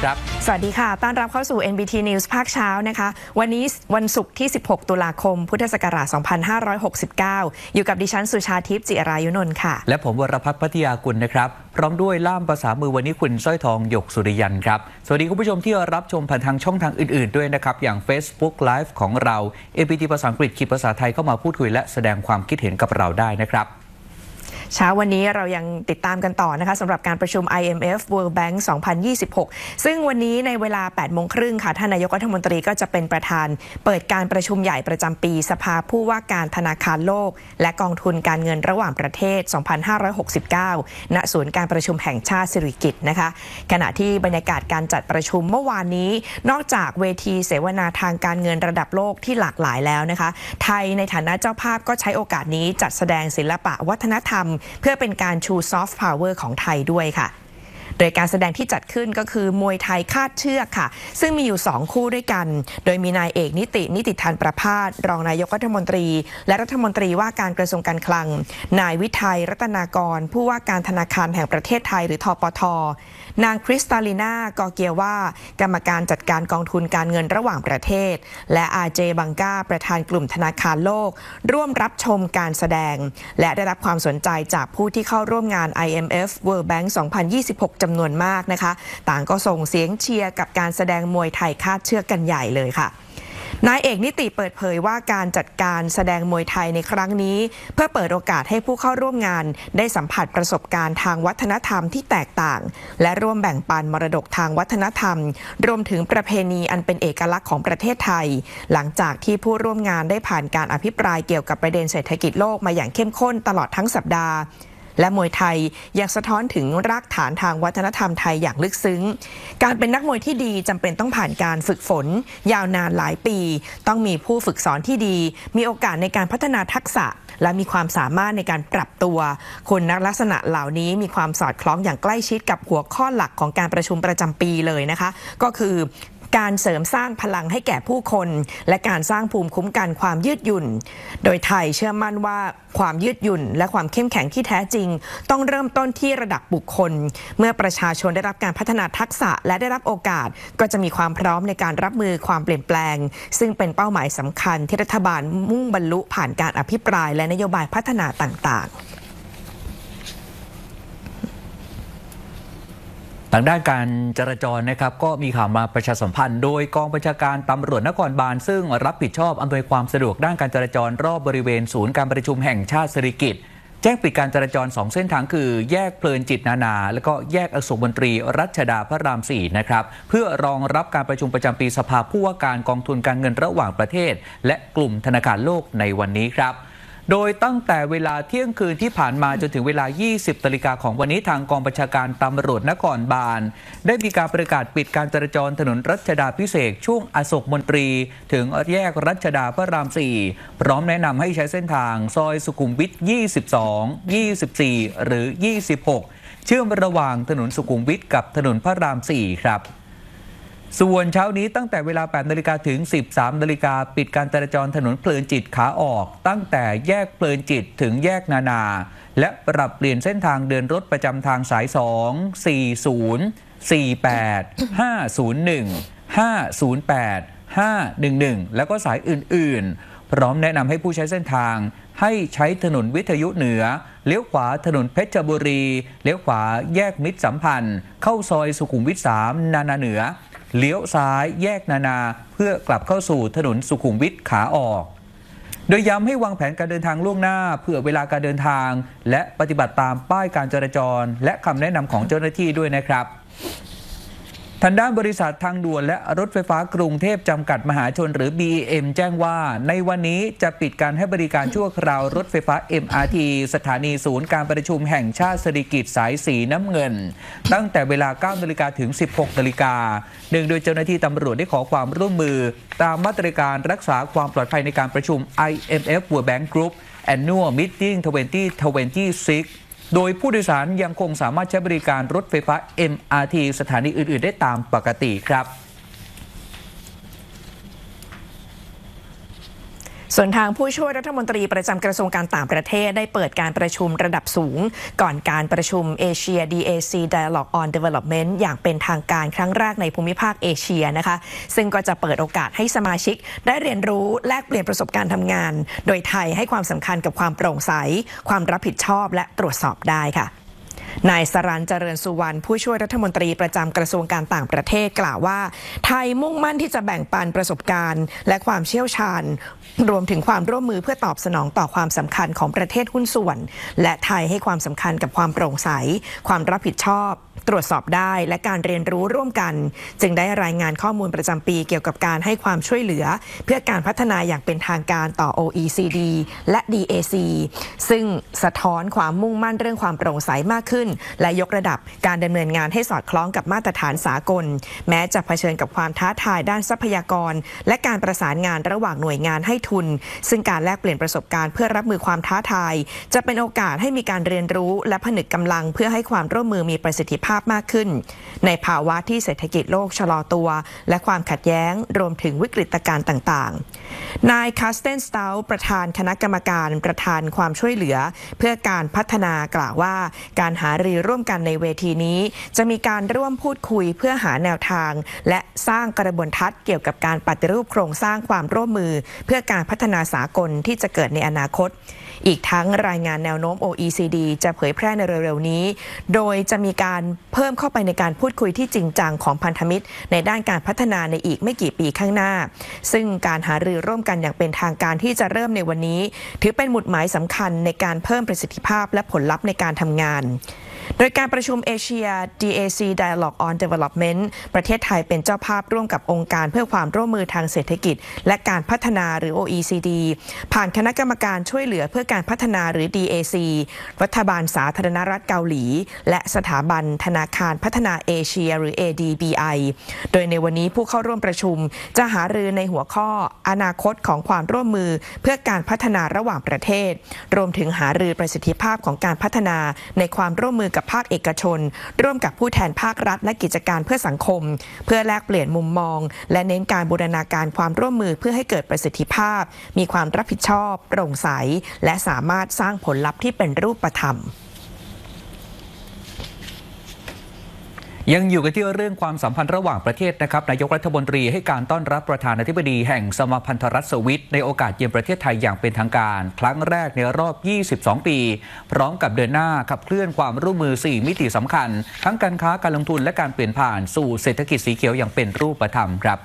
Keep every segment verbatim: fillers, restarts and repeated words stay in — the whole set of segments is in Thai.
ครับสวัสดีค่ะต้อนรับเข้าสู่ เอ็น บี ที News ภาคเช้านะคะวันนี้วันศุกร์ที่สิบหกตุลาคมพุทธศักราชสองพันห้าร้อยหกสิบเก้าอยู่กับดิฉันสุชาทิพย์จิรายุนนท์ค่ะและผมวรพัฒน์พัทยากุลนะครับพร้อมด้วยล่ามภาษามือวันนี้คุณสร้อยทองหยกสุริยันครับสวัสดีคุณผู้ชมที่รับชมผ่านทางช่องทางอื่นๆด้วยนะครับอย่าง Facebook Live ของเรา เอ็น บี ที ภาษาอังกฤษขีดภาษาไทยเข้ามาพูดคุยและแสดงความคิดเห็นกับเราได้นะครับเช้าวันนี้เรายังติดตามกันต่อนะคะสำหรับการประชุม ไอ เอ็ม เอฟ World Bank สองพันยี่สิบหกซึ่งวันนี้ในเวลา แปดโมงครึ่งค่ะท่านนายกรัฐมนตรีก็จะเป็นประธานเปิดการประชุมใหญ่ประจำปีสภาผู้ว่าการธนาคารโลกและกองทุนการเงินระหว่างประเทศ สองพันห้าร้อยหกสิบเก้า ณ ศูนย์การประชุมแห่งชาติสิริกิติ์นะคะขณะที่บรรยากาศการจัดประชุมเมื่อวานนี้นอกจากเวทีเสวนาทางการเงินระดับโลกที่หลากหลายแล้วนะคะไทยในฐานะเจ้าภาพก็ใช้โอกาสนี้จัดแสดงศิลปะวัฒนธรรมเพื่อเป็นการชูซอฟต์พาวเวอร์ของไทยด้วยค่ะโดยการแสดงที่จัดขึ้นก็คือมวยไทยคาดเชือกค่ะซึ่งมีอยู่สองคู่ด้วยกันโดยมีนายเอกนิตินิติธานประภาสรองนายกรัฐมนตรีและรัฐมนตรีว่าการกระทรวงการคลังนายวิทัยรัตนากรผู้ว่าการธนาคารแห่งประเทศไทยหรือธปท.นางคริสตาลิน่ากอเกียว่ากรรมการจัดการกองทุนการเงินระหว่างประเทศและอาเจบังกาประธานกลุ่มธนาคารโลกร่วมรับชมการแสดงและได้รับความสนใจจากผู้ที่เข้าร่วมงาน ไอ เอ็ม เอฟ World Bank สองพันยี่สิบหกจำนวนมากนะคะต่างก็ส่งเสียงเชียร์กับการแสดงมวยไทยคาดเชือกกันใหญ่เลยค่ะนายเอกนิติเปิดเผยว่าการจัดการแสดงมวยไทยในครั้งนี้เพื่อเปิดโอกาสให้ผู้เข้าร่วมงานได้สัมผัสประสบการณ์ทางวัฒนธรรมที่แตกต่างและร่วมแบ่งปันมรดกทางวัฒนธรรมรวมถึงประเพณีอันเป็นเอกลักษณ์ของประเทศไทยหลังจากที่ผู้ร่วมงานได้ผ่านการอภิปรายเกี่ยวกับประเด็นเศรษฐกิจโลกมาอย่างเข้มข้นตลอดทั้งสัปดาห์และมวยไทยยังสะท้อนถึงรากฐานทางวัฒนธรรมไทยอย่างลึกซึ้งการเป็นนักมวยที่ดีจำเป็นต้องผ่านการฝึกฝนยาวนานหลายปีต้องมีผู้ฝึกสอนที่ดีมีโอกาสในการพัฒนาทักษะและมีความสามารถในการปรับตัวคนนักลักษณะเหล่านี้มีความสอดคล้องอย่างใกล้ชิดกับหัวข้อหลักของการประชุมประจำปีเลยนะคะก็คือการเสริมสร้างพลังให้แก่ผู้คนและการสร้างภูมิคุ้มกันความยืดหยุ่นโดยไทยเชื่อมั่นว่าความยืดหยุ่นและความเข้มแข็งที่แท้จริงต้องเริ่มต้นที่ระดับบุคคลเมื่อประชาชนได้รับการพัฒนาทักษะและได้รับโอกาสก็จะมีความพร้อมในการรับมือความเปลี่ยนแปลงซึ่งเป็นเป้าหมายสำคัญที่รัฐบาลมุ่งบรรลุผ่านการอภิปรายและนโยบายพัฒนาต่างๆทางด้านการจราจรนะครับก็มีข่าวมาประชาสัมพันธ์โดยกองบัญชาการตำรวจนครบาลซึ่งรับผิดชอบอำนวยความสะดวกด้านการจราจรรอบบริเวณศูนย์การประชุมแห่งชาติสิริกิติ์แจ้งปิดการจราจรสองเส้นทางคือแยกเพลินจิตนานาและก็แยกอโศกมนตรีรัชดาพระรามสี่นะครับเพื่อรองรับการประชุมประจำปีสภาผู้ว่าการกองทุนการเงินระหว่างประเทศและกลุ่มธนาคารโลกในวันนี้ครับโดยตั้งแต่เวลาเที่ยงคืนที่ผ่านมาจนถึงเวลา ยี่สิบนาฬิกาของวันนี้ทางกองบัญชาการตำรวจนครบาลได้มีการประกาศปิดการจราจรถนนรัชดาภิเษกช่วงอโศกมนตรีถึงแยกรัชดาพระรามสี่พร้อมแนะนำให้ใช้เส้นทางซอยสุขุมวิทยี่สิบสอง ยี่สิบสี่หรือยี่สิบหกเชื่อมระหว่างถนนสุขุมวิทกับถนนพระรามสี่ครับส่วนเช้านี้ตั้งแต่เวลา แปดนาฬิกาถึง สิบสามนาฬิกาปิดการจราจรถนนเพลินจิตขาออกตั้งแต่แยกเพลินจิตถึงแยกนานาและปรับเปลี่ยนเส้นทางเดินรถประจำทางสายสอง สี่ศูนย์ สี่แปด ห้าศูนย์หนึ่ง ห้าศูนย์แปด ห้าหนึ่งหนึ่งแล้วก็สายอื่นๆพร้อมแนะนำให้ผู้ใช้เส้นทางให้ใช้ถนนวิทยุเหนือเลี้ยวขวาถนนเพชรบุรีเลี้ยวขวาแยกมิตรสัมพันธ์เข้าซอยสุขุมวิทสามนานาเหนือเลี้ยวซ้ายแยกนานาเพื่อกลับเข้าสู่ถนนสุขุมวิทขาออกโดยย้ำให้วางแผนการเดินทางล่วงหน้าเผื่อเวลาการเดินทางและปฏิบัติตามป้ายการจราจรและคำแนะนำของเจ้าหน้าที่ด้วยนะครับทางด้านบริษัททางด่วนและรถไฟฟ้ากรุงเทพจำกัดมหาชนหรือ บี อี เอ็ม แจ้งว่าในวันนี้จะปิดการให้บริการชั่วคราวรถไฟฟ้า เอ็ม อาร์ ที สถานีศูนย์การประชุมแห่งชาติสิริกิติ์สายสีน้ำเงินตั้งแต่เวลา เก้านาฬิกาถึง สิบหกนาฬิกาเนื่องโดยเจ้าหน้าที่ตำรวจได้ขอความร่วมมือตามมาตรการรักษาความปลอดภัยในการประชุม ไอ เอ็ม เอฟ World Bank Group Annual Meeting สองพันยี่สิบหกโดยผู้โดยสารยังคงสามารถใช้บริการรถไฟฟ้า เอ็ม อาร์ ที สถานีอื่นๆได้ตามปกติครับส่วนทางผู้ช่วยรัฐมนตรีประจำกระทรวงการต่างประเทศได้เปิดการประชุมระดับสูงก่อนการประชุม Asia ดี เอ ซี Dialogue on Development อย่างเป็นทางการครั้งแรกในภูมิภาคเอเชียนะคะซึ่งก็จะเปิดโอกาสให้สมาชิกได้เรียนรู้แลกเปลี่ยนประสบการณ์ทำงานโดยไทยให้ความสำคัญกับความโปร่งใสความรับผิดชอบและตรวจสอบได้ค่ะนายสรัญ เจริญสุวรรณผู้ช่วยรัฐมนตรีประจำกระทรวงการต่างประเทศกล่าวว่าไทยมุ่งมั่นที่จะแบ่งปันประสบการณ์และความเชี่ยวชาญรวมถึงความร่วมมือเพื่อตอบสนองต่อความสำคัญของประเทศหุ้นส่วนและไทยให้ความสำคัญกับความโปร่งใสความรับผิดชอบตรวจสอบได้และการเรียนรู้ร่วมกันจึงได้รายงานข้อมูลประจำปีเกี่ยวกับการให้ความช่วยเหลือเพื่อการพัฒนาอย่างเป็นทางการต่อ โอ อี ซี ดี และ ดี เอ ซี ซึ่งสะท้อนความมุ่งมั่นเรื่องความโปร่งใสมากขึ้นและยกระดับการดำเนินงานให้สอดคล้องกับมาตรฐานสากลแม้จะเผชิญกับความท้าทายด้านทรัพยากรและการประสานงานระหว่างหน่วยงานให้ทุนซึ่งการแลกเปลี่ยนประสบการณ์เพื่อรับมือความท้าทายจะเป็นโอกาสให้มีการเรียนรู้และผนึกกำลังเพื่อให้ความร่วมมือมีประสิทธิภาพมากขึ้นในภาวะที่เศรษฐกิจโลกชะลอตัวและความขัดแย้งรวมถึงวิกฤตการณ์ต่างๆนายคาสเตนสตาลประธานคณะกรรมการประธานความช่วยเหลือเพื่อการพัฒนากล่าวว่าการหารือร่วมกันในเวทีนี้จะมีการร่วมพูดคุยเพื่อหาแนวทางและสร้างกระบวนทัศน์เกี่ยวกับการปฏิรูปโครงสร้างความร่วมมือเพื่อการพัฒนาสากลที่จะเกิดในอนาคตอีกทั้งรายงานแนวโน้ม โอ อี ซี ดี จะเผยแพร่ในเร็วๆนี้โดยจะมีการเพิ่มเข้าไปในการพูดคุยที่จริงจังของพันธมิตรในด้านการพัฒนาในอีกไม่กี่ปีข้างหน้าซึ่งการหารือร่วมกันอย่างเป็นทางการที่จะเริ่มในวันนี้ถือเป็นหมุดหมายสำคัญในการเพิ่มประสิทธิภาพและผลลัพธ์ในการทำงานโดยการประชุม Asia ดี เอ ซี Dialogue on Development ประเทศไทยเป็นเจ้าภาพร่วมกับองค์การเพื่อความร่วมมือทางเศรษฐกิจและการพัฒนาหรือ โอ อี ซี ดี ผ่านคณะกรรมการช่วยเหลือเพื่อการพัฒนาหรือ ดี เอ ซี รัฐบาลสาธารณรัฐเกาหลีและสถาบันธนาคารพัฒนาเอเชียหรือ เอ ดี บี ไอ โดยในวันนี้ผู้เข้าร่วมประชุมจะหารือในหัวข้ออนาคตของความร่วมมือเพื่อการพัฒนาระหว่างประเทศรวมถึงหารือประสิทธิภาพของการพัฒนาในความร่วมมือกับภาคเอกชนร่วมกับผู้แทนภาครัฐและกิจการเพื่อสังคมเพื่อแลกเปลี่ยนมุมมองและเน้นการบูรณาการความร่วมมือเพื่อให้เกิดประสิทธิภาพมีความรับผิดชอบโปร่งใสและสามารถสร้างผลลัพธ์ที่เป็นรูปธรรมยังอยู่กันที่เรื่องความสัมพันธ์ระหว่างประเทศนะครับนายกรัฐมนตรีให้การต้อนรับประธานาธิบดีแห่งสมาพันธรัฐสวิตในโอกาสเยือนประเทศไทยอย่างเป็นทางการครั้งแรกในรอบ ยี่สิบสอง ปีพร้อมกับเดินหน้าขับเคลื่อนความร่วมมือ สี่ มิติสำคัญทั้งการค้าการลงทุนและการเปลี่ยนผ่านสู่เศรษฐกิจสีเขียวอย่างเป็นรูปธรรมครับ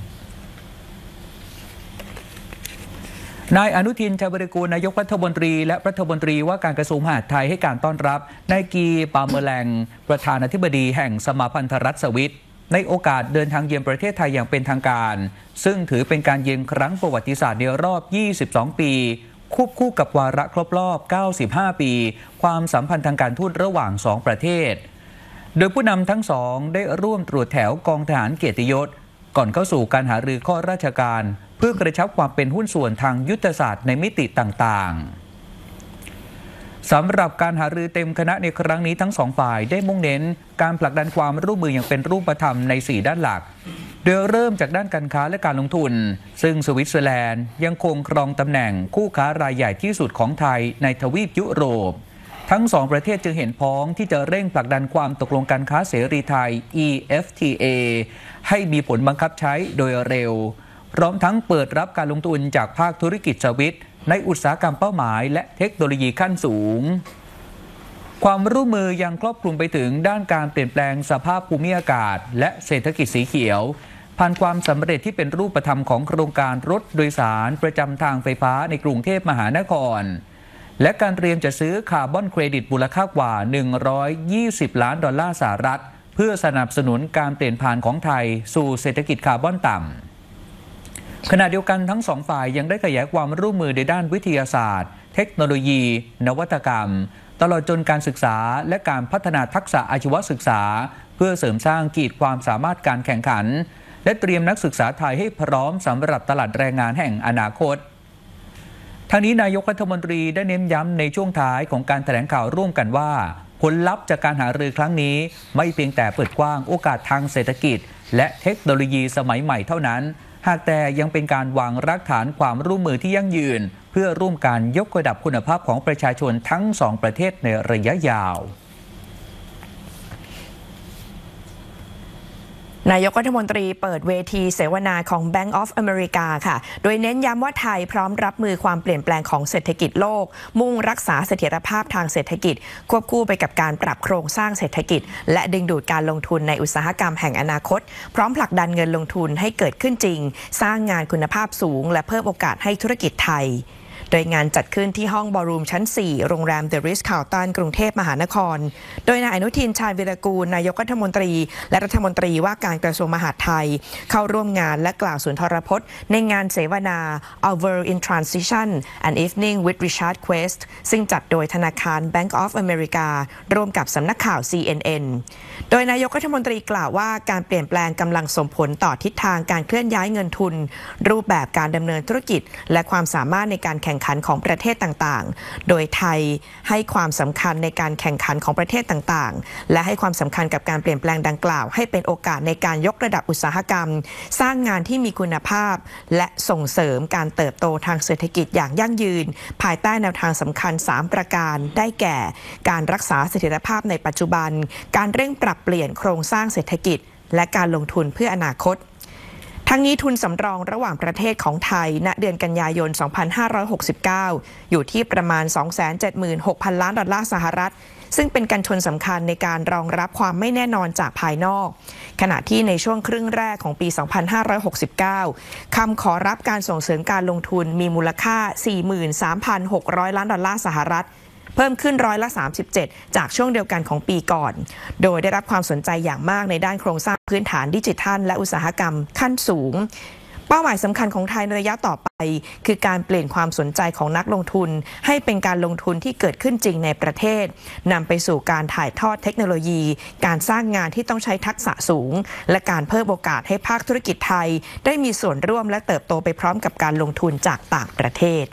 นายอนุทิน ชาญวิรากูลนายกรัฐมนตรีและรัฐมนตรีว่าการกระทรวงมหาดไทยให้การต้อนรับนายกีปาเมแลงประธานาธิบดีแห่งสมาพันธรัฐสวิตในโอกาสเดินทางเยือนประเทศไทยอย่างเป็นทางการซึ่งถือเป็นการเยือนครั้งประวัติศาสตร์ในรอบ ยี่สิบสอง ปีควบคู่กับวาระครบรอบ เก้าสิบห้า ปีความสัมพันธ์ทางการทูตระหว่างสองประเทศโดยผู้นำทั้งสองได้ร่วมตรวจแถวกองทหารเกียรติยศก่อนเข้าสู่การหารือข้อราชการเพื่อกระชับความเป็นหุ้นส่วนทางยุทธศาสตร์ในมิติต่างๆสำหรับการหารือเต็มคณะในครั้งนี้ทั้งสองฝ่ายได้มุ่งเน้นการผลักดันความร่วมมืออย่างเป็นรูปธรรมในสี่ด้านหลักโดยเริ่มจากด้านการค้าและการลงทุนซึ่งสวิตเซอร์แลนด์ยังคงครองตำแหน่งคู่ค้ารายใหญ่ที่สุดของไทยในทวีปยุโรปทั้งสองประเทศจึงเห็นพ้องที่จะเร่งผลักดันความตกลงการค้าเสรีไทย อี เอฟ ที เอ ให้มีผลบังคับใช้โดยเร็วพร้อมทั้งเปิดรับการลงทุนจากภาคธุรกิจสวิตในอุตสาหกรรมเป้าหมายและเทคโนโลยีขั้นสูงความร่วมมือยังครอบคลุมไปถึงด้านการเปลี่ยนแปลงสภาพภูมิอากาศและเศรษฐกิจสีเขียวผ่านความสำเร็จที่เป็นรูปธรรมของโครงการรถโดยสารประจำทางไฟฟ้าในกรุงเทพมหานครและการเตรียมจะซื้อคาร์บอนเครดิตมูลค่ากว่าหนึ่งร้อยยี่สิบล้านดอลลาร์สหรัฐเพื่อสนับสนุนการเปลี่ยนผ่านของไทยสู่เศรษฐกิจคาร์บอนต่ำขณะเดียวกันทั้งสองฝ่ายยังได้ขยายความร่วมมือในด้านวิทยาศาสตร์เทคโนโลยีนวัตกรรมตลอดจนการศึกษาและการพัฒนาทักษะอาชีวศึกษาเพื่อเสริมสร้างขีดความสามารถการแข่งขันและเตรียมนักศึกษาไทยให้พร้อมสำหรับตลาดแรงงานแห่งอนาคตทางนี้นายกรัฐมนตรีได้เน้นย้ำในช่วงท้ายของการแถลงข่าวร่วมกันว่าผลลัพธ์จากการหารือครั้งนี้ไม่เพียงแต่เปิดกว้างโอกาสทางเศรษฐกิจและเทคโนโลยีสมัยใหม่เท่านั้นหากแต่ยังเป็นการวางรากฐานความร่วมมือที่ยั่งยืนเพื่อร่วมกันยกระดับคุณภาพของประชาชนทั้งสองประเทศในระยะยาวนายกรัฐมนตรีเปิดเวทีเสวนาของ Bank of America ค่ะโดยเน้นย้ำว่าไทยพร้อมรับมือความเปลี่ยนแปลงของเศรษฐกิจโลกมุ่งรักษาเสถียรภาพทางเศรษฐกิจควบคู่ไปกับการปรับโครงสร้างเศรษฐกิจและดึงดูดการลงทุนในอุตสาหกรรมแห่งอนาคตพร้อมผลักดันเงินลงทุนให้เกิดขึ้นจริงสร้างงานคุณภาพสูงและเพิ่มโอกาสให้ธุรกิจไทยโดยงานจัดขึ้นที่ห้องบอลรูมชั้น สี่ โรงแรม The Ritz-Carlton กรุงเทพมหานครโดยนายอนุทิน ชาญวีรกูลนายกรัฐมนตรีและรัฐมนตรีว่าการกระทรวงมหาดไทยเข้าร่วมงานและกล่าวสุนทรพจน์ในงานเสวนา Our World in Transition An Evening with Richard Quest ซึ่งจัดโดยธนาคาร Bank of America ร่วมกับสำนักข่าว ซี เอ็น เอ็น โดยนายกรัฐมนตรีกล่าวว่าการเปลี่ยนแปลงกำลังส่งผลต่อทิศทางการเคลื่อนย้ายเงินทุนรูปแบบการดำเนินธุรกิจและความสามารถในการแข่งขันของประเทศต่างๆโดยไทยให้ความสำคัญในการแข่งขันของประเทศต่างๆและให้ความสำคัญกับการเปลี่ยนแปลงดังกล่าวให้เป็นโอกาสในการยกระดับอุตสาหกรรมสร้างงานที่มีคุณภาพและส่งเสริมการเติบโตทางเศรษฐกิจอย่างยั่งยืนภายใต้แนวทางสำคัญสามประการได้แก่การรักษาเสถียรภาพในปัจจุบันการเร่งปรับเปลี่ยนโครงสร้างเศรษฐกิจและการลงทุนเพื่ออนาคตทั้งนี้ทุนสำรองระหว่างประเทศของไทยณเดือนกันยายน สองพันห้าร้อยหกสิบเก้า อยู่ที่ประมาณ สองแสนเจ็ดหมื่นหกพัน ล้านดอลลาร์สหรัฐซึ่งเป็นการทุนสำคัญในการรองรับความไม่แน่นอนจากภายนอกขณะที่ในช่วงครึ่งแรกของปี สองพันห้าร้อยหกสิบเก้า คำขอรับการส่งเสริมการลงทุนมีมูลค่า สี่หมื่นสามพันหกร้อย ล้านดอลลาร์สหรัฐเพิ่มขึ้นร้อยละสามสิบเจ็ดจากช่วงเดียวกันของปีก่อนโดยได้รับความสนใจอย่างมากในด้านโครงสร้างพื้นฐานดิจิทัลและอุตสาหกรรมขั้นสูงเป้าหมายสำคัญของไทยในระยะต่อไปคือการเปลี่ยนความสนใจของนักลงทุนให้เป็นการลงทุนที่เกิดขึ้นจริงในประเทศนำไปสู่การถ่ายทอดเทคโนโลยีการสร้างงานที่ต้องใช้ทักษะสูงและการเพิ่มโอกาสให้ภาคธุรกิจไทยได้มีส่วนร่วมและเติบโตไปพร้อมกับการลงทุนจากต่างประเทศ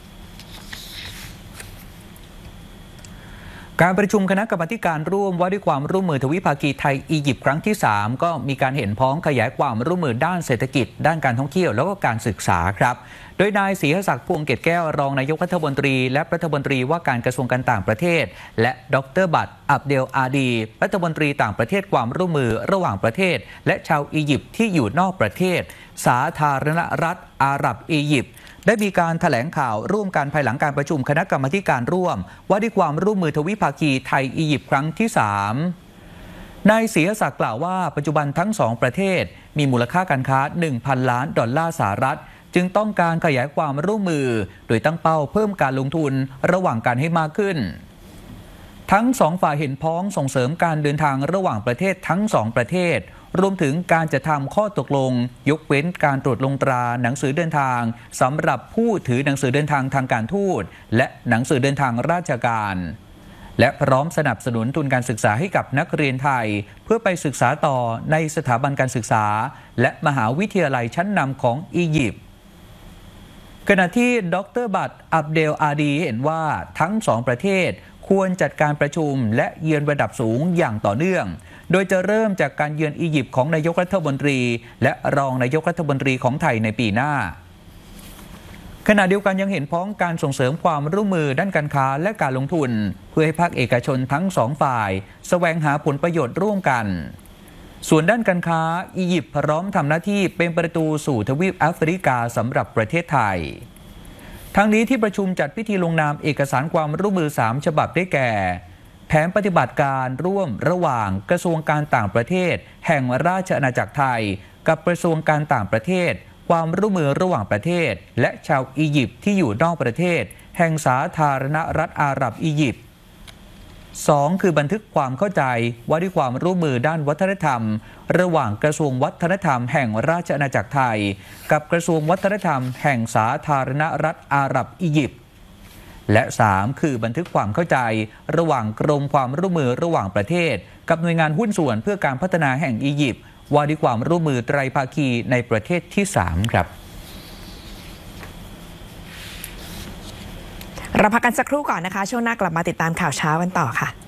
การประชุมคณะกรรมาการร่วมว่าด้วยความร่วมมือทวิภาคีไทยอียิปต์ครั้งที่สามก็มีการเห็นพ้องขยายความร่วมมือด้านเศรษฐกิจด้านการท่องเที่ยวแล้วก็การศึกษาครับโดยนายศรีหศักดิ์พวงเกตแก้วรองนายกรัฐมนตรีและรัฐมนตรีว่าการกระทรวงการต่างประเทศและดร.บัตรอับเดลอาดีรัฐมนตรีต่างประเทศความร่วมมือระหว่างประเทศและชาวอียิปต์ที่อยู่นอกประเทศสาธารณรัฐอาหรับอียิปต์ได้มีการแถลงข่าวร่วมกันภายหลังการประชุมคณะกรรมาการร่วมว่าด้วยความร่วมมือทวิภาคีไทยอียิปต์ครั้งที่สามนายศรีหศักดิ์กล่าวว่าปัจจุบันทั้งสองประเทศมีมูลค่าการค้า หนึ่งพัน ล้านดอลลาร์สหรัฐจึงต้องการขยายความร่วมมือโดยตั้งเป้าเพิ่มการลงทุนระหว่างกันให้มากขึ้นทั้งสองฝ่ายเห็นพ้องส่งเสริมการเดินทางระหว่างประเทศทั้งสองประเทศรวมถึงการจะทำข้อตกลงยกเว้นการตรวจลงตราหนังสือเดินทางสำหรับผู้ถือหนังสือเดินทางทางการทูตและหนังสือเดินทางราชการและพร้อมสนับสนุนทุนการศึกษาให้กับนักเรียนไทยเพื่อไปศึกษาต่อในสถาบันการศึกษาและมหาวิทยาลัยชั้นนำของอียิปต์ขณะที่ดร.บัตรอับเดลอาดีเห็นว่าทั้งสองประเทศควรจัดการประชุมและเยือนระดับสูงอย่างต่อเนื่องโดยจะเริ่มจากการเยือนอียิปต์ของนายกรัฐมนตรีและรองนายกรัฐมนตรีของไทยในปีหน้าขณะเดียวกันยังเห็นพ้องการส่งเสริมความร่วมมือด้านการค้าและการลงทุนเพื่อให้ภาคเอกชนทั้งสองฝ่ายแสวงหาผลประโยชน์ร่วมกันส่วนด้านการค้าอียิปต์พร้อมทำหน้าที่เป็นประตูสู่ทวีปแอฟริกาสำหรับประเทศไทยทั้งนี้ที่ประชุมจัดพิธีลงนามเอกสารความร่วมมือสามฉบับได้แก่แผนปฏิบัติการร่วมระหว่างกระทรวงการต่างประเทศแห่งราชอาณาจักรไทยกับกระทรวงการต่างประเทศความร่วมมือระหว่างประเทศและชาวอียิปต์ที่อยู่นอกประเทศแห่งสาธารณรัฐอาหรับอียิปต์ สอง. คือบันทึกความเข้าใจว่าด้วยความร่วมมือด้านวัฒนธรรมระหว่างกระทรวงวัฒนธรรมแห่งราชอาณาจักรไทยกับกระทรวงวัฒนธรรมแห่งสาธารณรัฐอาหรับอียิปต์และ สาม. คือบันทึกความเข้าใจระหว่างกรมความร่วมมือระหว่างประเทศกับหน่วยงานหุ้นส่วนเพื่อการพัฒนาแห่งอียิปต์ว่าด้วยความร่วมมือไตรภาคีในประเทศที่สามครับเราพักกันสักครู่ก่อนนะคะช่วงหน้ากลับมาติดตามข่าวเช้ากันต่อค่ะ